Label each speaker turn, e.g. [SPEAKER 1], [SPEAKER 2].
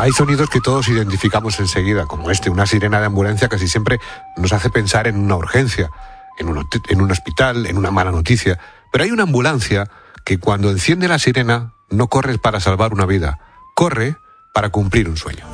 [SPEAKER 1] Hay sonidos que todos identificamos enseguida, como una sirena de ambulancia casi siempre nos hace pensar en una urgencia, en un hospital, en una mala noticia. Pero hay una ambulancia que cuando enciende la sirena no corre para salvar una vida, corre para cumplir un sueño.